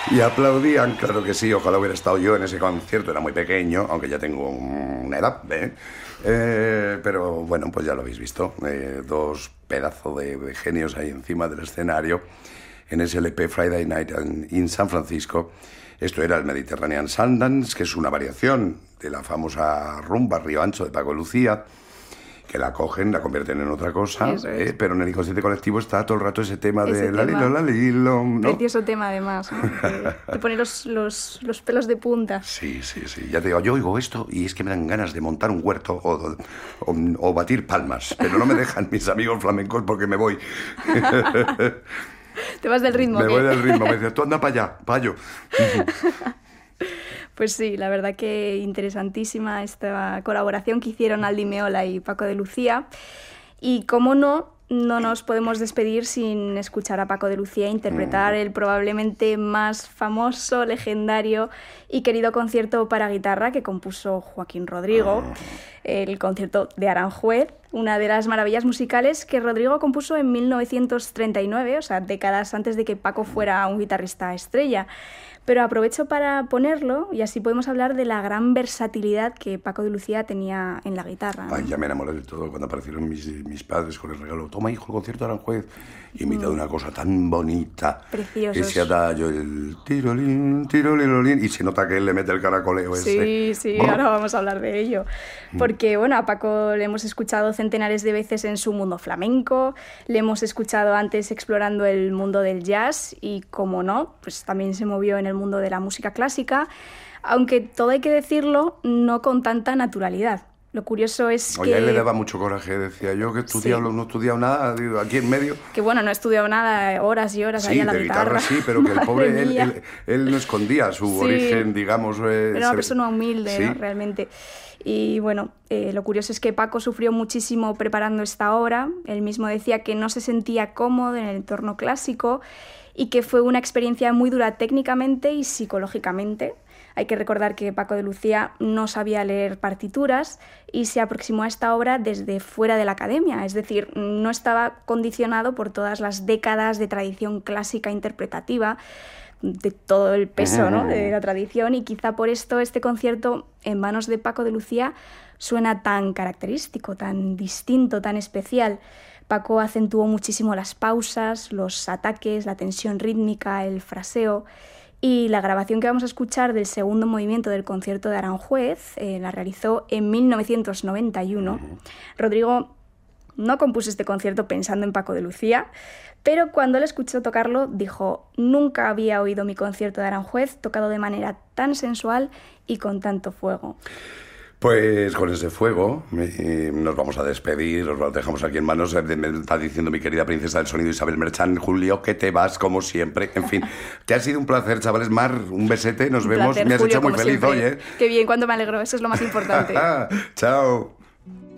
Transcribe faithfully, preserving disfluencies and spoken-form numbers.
Y aplaudían, claro que sí, ojalá hubiera estado yo en ese concierto, era muy pequeño, aunque ya tengo una edad, ¿eh? Eh, pero bueno, pues ya lo habéis visto, eh, dos pedazos de, de genios ahí encima del escenario, en ese L P Friday Night in San Francisco. Esto era el Mediterranean Sundance, que es una variación de la famosa rumba Río Ancho de Paco de Lucía, que la cogen, la convierten en otra cosa, es. eh, pero en el inconsciente colectivo está todo el rato ese tema ese de tema. la lilo, la lilo, ¿no? Precioso tema, además, ¿no? Te, te pone los, los, los pelos de punta. Sí, sí, sí. Ya te digo, yo oigo esto y es que me dan ganas de montar un huerto o, o, o batir palmas, pero no me dejan mis amigos flamencos porque me voy. Te vas del ritmo. Me ¿qué? voy del ritmo, me dice, tú anda para allá, para yo. Pues sí, la verdad que interesantísima esta colaboración que hicieron Aldi Meola y Paco de Lucía. Y cómo no, no nos podemos despedir sin escuchar a Paco de Lucía interpretar el probablemente más famoso, legendario y querido concierto para guitarra que compuso Joaquín Rodrigo, el concierto de Aranjuez, una de las maravillas musicales que Rodrigo compuso en mil novecientos treinta y nueve, o sea, décadas antes de que Paco fuera un guitarrista estrella. Pero aprovecho para ponerlo y así podemos hablar de la gran versatilidad que Paco de Lucía tenía en la guitarra, ¿no? Ay, ya me enamoré de todo cuando aparecieron mis, mis padres con el regalo. Toma, hijo, el concierto de Aranjuez. Y me da una cosa tan bonita. Preciosos. Ese adagio, el tirolín, tirolín, y se nota que él le mete el caracoleo ese. Sí, sí, ahora vamos a hablar de ello. Porque, bueno, a Paco le hemos escuchado centenares de veces en su mundo flamenco, le hemos escuchado antes explorando el mundo del jazz y, como no, pues también se movió en el mundo de la música clásica, aunque todo hay que decirlo, no con tanta naturalidad. Lo curioso es Oye, que... a él le daba mucho coraje, decía yo, que estudiaba, Sí. no he estudiado nada, digo, aquí en medio. Que bueno, no he estudiado nada, horas y horas Sí, ahí a la de guitarra. guitarra sí, pero que el Madre pobre, él, mía. él, él no escondía su Sí. origen, digamos. Eh, Era una se- persona humilde, Sí. ¿no? Realmente. Y bueno, eh, lo curioso es que Paco sufrió muchísimo preparando esta obra. Él mismo decía que no se sentía cómodo en el entorno clásico y que fue una experiencia muy dura técnicamente y psicológicamente. Hay que recordar que Paco de Lucía no sabía leer partituras y se aproximó a esta obra desde fuera de la academia, es decir, no estaba condicionado por todas las décadas de tradición clásica interpretativa, de todo el peso, ¿no?, de la tradición, y quizá por esto este concierto en manos de Paco de Lucía suena tan característico, tan distinto, tan especial. Paco acentuó muchísimo las pausas, los ataques, la tensión rítmica, el fraseo. Y la grabación que vamos a escuchar del segundo movimiento del concierto de Aranjuez eh, la realizó en mil novecientos noventa y uno. Uh-huh. Rodrigo no compuso este concierto pensando en Paco de Lucía, pero cuando le escuchó tocarlo dijo: nunca había oído mi concierto de Aranjuez tocado de manera tan sensual y con tanto fuego. Pues con ese fuego eh, nos vamos a despedir, os lo dejamos aquí en manos. Eh, me está diciendo mi querida princesa del sonido Isabel Merchán, Julio, que te vas como siempre. En fin, que ha sido un placer, chavales. Mar, un besete, nos un vemos. Placer, me has Julio, hecho muy feliz siempre. hoy, ¿eh? Qué bien, cuánto me alegro, eso es lo más importante. Chao.